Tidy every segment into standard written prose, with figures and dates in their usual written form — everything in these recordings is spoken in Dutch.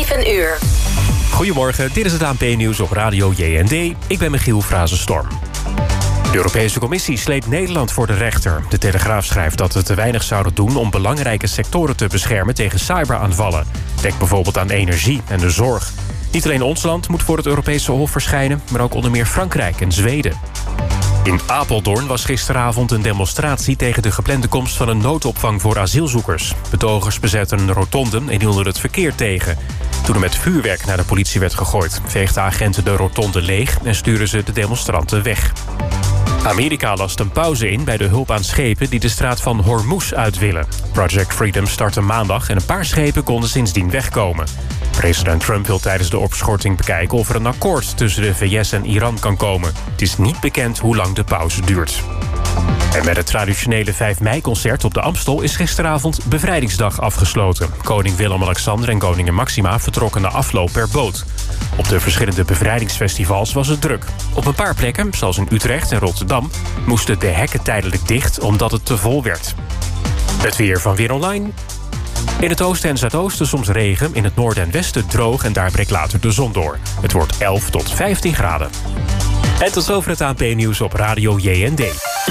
7 uur. Goedemorgen, dit is het ANP-nieuws op Radio JND. Ik ben Michiel Frazenstorm. De Europese Commissie sleept Nederland voor de rechter. De Telegraaf schrijft dat we te weinig zouden doen om belangrijke sectoren te beschermen tegen cyberaanvallen. Denk bijvoorbeeld aan energie en de zorg. Niet alleen ons land moet voor het Europese Hof verschijnen, maar ook onder meer Frankrijk en Zweden. In Apeldoorn was gisteravond een demonstratie tegen de geplande komst van een noodopvang voor asielzoekers. Betogers bezetten een rotonde en hielden het verkeer tegen. Toen er met vuurwerk naar de politie werd gegooid, veegden agenten de rotonde leeg en stuurden ze de demonstranten weg. Amerika last een pauze in bij de hulp aan schepen die de straat van Hormuz uit willen. Project Freedom startte maandag en een paar schepen konden sindsdien wegkomen. President Trump wil tijdens de opschorting bekijken of er een akkoord tussen de VS en Iran kan komen. Het is niet bekend hoe lang de pauze duurt. En met het traditionele 5 mei-concert op de Amstel is gisteravond Bevrijdingsdag afgesloten. Koning Willem-Alexander en koningin Maxima vertrokken na afloop per boot. Op de verschillende bevrijdingsfestivals was het druk. Op een paar plekken, zoals in Utrecht en Rotterdam, moesten de hekken tijdelijk dicht omdat het te vol werd. Het weer van Weer Online. In het oosten en zuidoosten soms regen, in het noorden en westen droog en daar breekt later de zon door. Het wordt 11 tot 15 graden. En tot zover het ANP-nieuws op Radio JND.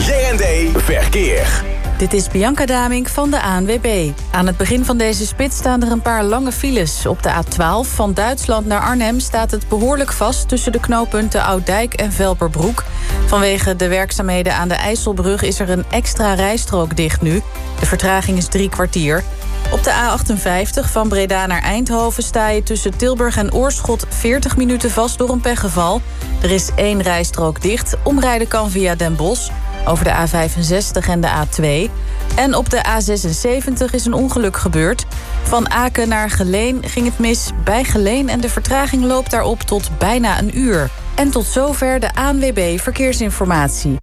JND Verkeer. Dit is Bianca Damink van de ANWB. Aan het begin van deze spits staan er een paar lange files. Op de A12 van Duitsland naar Arnhem staat het behoorlijk vast tussen de knooppunten Ouddijk en Velperbroek. Vanwege de werkzaamheden aan de IJsselbrug is er een extra rijstrook dicht nu. De vertraging is 3 kwartier. Op de A58 van Breda naar Eindhoven sta je tussen Tilburg en Oorschot 40 minuten vast door een pechgeval. Er is 1 rijstrook dicht. Omrijden kan via Den Bosch over de A65 en de A2. En op de A76 is een ongeluk gebeurd. Van Aken naar Geleen ging het mis bij Geleen en de vertraging loopt daarop tot bijna een uur. En tot zover de ANWB Verkeersinformatie.